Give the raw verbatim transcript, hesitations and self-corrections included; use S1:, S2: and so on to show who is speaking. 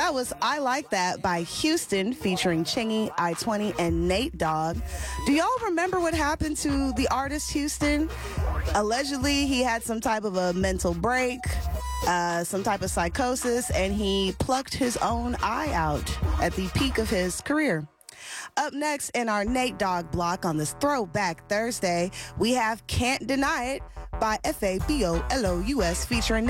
S1: That was I Like That by Houston featuring Chingy, I twenty, and Nate Dogg. Do y'all remember what happened to the artist Houston? Allegedly, he had some type of a mental break, uh, some type of psychosis, and he plucked his own eye out at the peak of his career. Up next in our Nate Dogg block on this Throwback Thursday, we have Can't Deny It by F A B O L O U S featuring